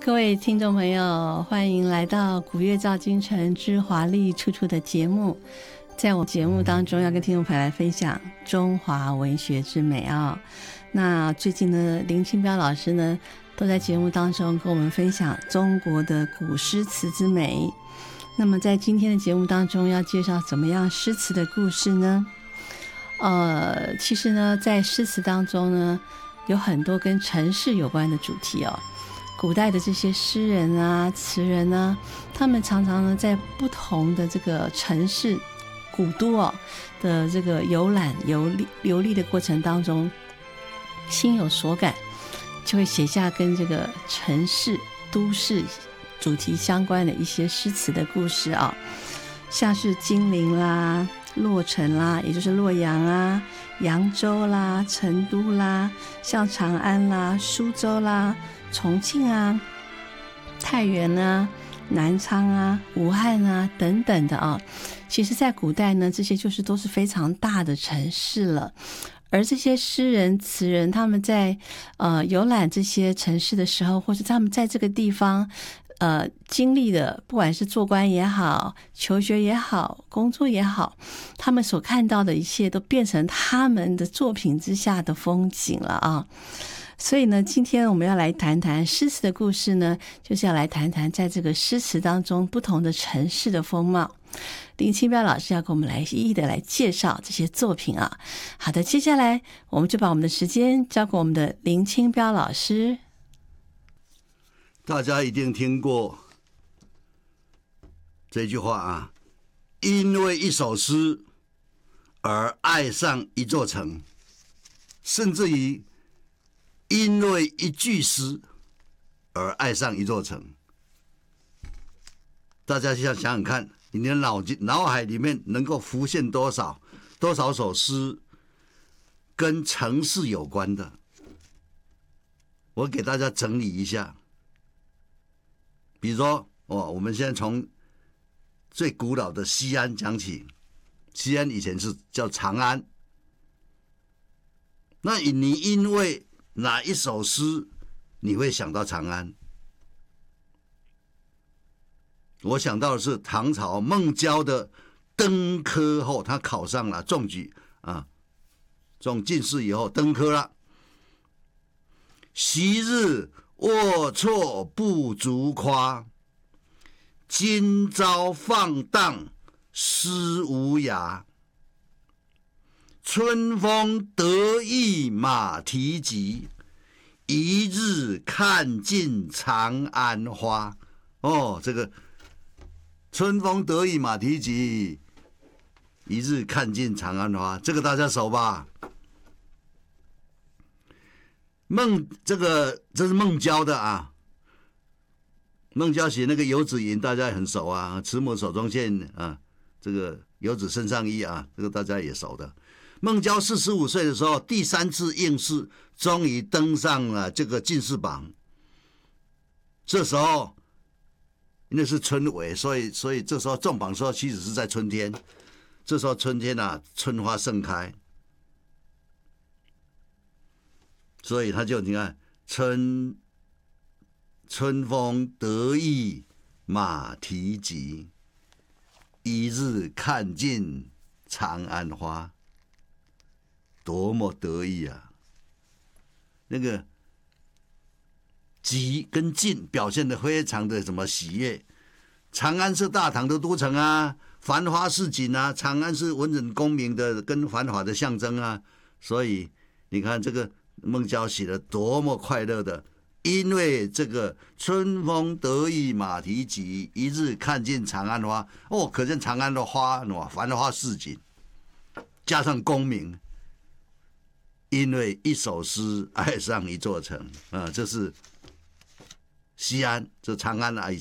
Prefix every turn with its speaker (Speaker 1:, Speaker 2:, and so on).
Speaker 1: 各位听众朋友，欢迎来到古月照京城之华丽处处的节目。在我节目当中，要跟听众朋友来分享中华文学之美啊。那最近呢，林清标老师呢，都在节目当中跟我们分享中国的古诗词之美。那么在今天的节目当中，要介绍怎么样诗词的故事呢？其实呢，在诗词当中呢，有很多跟城市有关的主题哦。古代的这些诗人啊、词人啊，他们常常呢在不同的这个城市、古都的这个游览、游历的过程当中，心有所感，就会写下跟这个城市、都市主题相关的一些诗词的故事啊，像是金陵啦、洛城啦，也就是洛阳啊、扬州啦、成都啦，像长安啦、苏州啦、重庆啊、太原啊、南昌啊、武汉啊等等的啊。其实在古代呢，这些就是都是非常大的城市了。而这些诗人、词人，他们在游览这些城市的时候，或是他们在这个地方经历的，不管是做官也好、求学也好、工作也好，他们所看到的一切都变成他们的作品之下的风景了啊。所以呢，今天我们要来谈谈诗词的故事呢，就是要来谈谈在这个诗词当中不同的城市的风貌。林清标老师要跟我们来一一的来介绍这些作品啊。好的，接下来我们就把我们的时间交给我们的林清标老师。
Speaker 2: 大家一定听过这句话啊，因为一首诗而爱上一座城，甚至于因为一句诗而爱上一座城。大家想想看，你的脑海里面能够浮现多少首诗跟城市有关的？我给大家整理一下。比如说我们现在从最古老的西安讲起。西安以前是叫长安，那你因为哪一首诗你会想到长安？我想到的是唐朝孟郊的登科后，他考上了中举啊，中进士以后登科了。昔日龌龊不足夸，今朝放荡诗无涯。春风得意马蹄疾，一日看尽长安花。这个春风得意马蹄疾，一日看尽长安花，这个大家熟吧？这是孟郊的啊。孟郊写那个游子吟，大家也很熟啊。慈母手中线啊，这个游子身上衣啊，这个大家也熟的。孟郊45岁的时候，第3次应试，终于登上了这个进士榜。这时候因为是春闱，所以这时候中榜的时候其实是在春天。这时候春天啊，春花盛开，所以他就你看春风得意马蹄疾，一日看尽长安花。多么得意啊！那个疾跟尽表现得非常的什么喜悦。长安是大唐的都城啊，繁花似锦啊，长安是文人功名的跟繁华的象征啊。所以你看这个孟郊写的多么快乐的，因为这个春风得意马蹄疾，一日看尽长安花。可见长安的花繁花似锦，加上功名。因为一首诗爱上一座城啊，这是西安，这长安啊，